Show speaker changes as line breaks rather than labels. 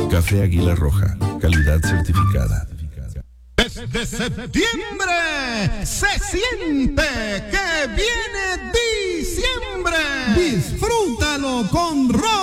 Café Águila Roja, calidad certificada.
Desde septiembre se siente que viene diciembre. Disfrútalo con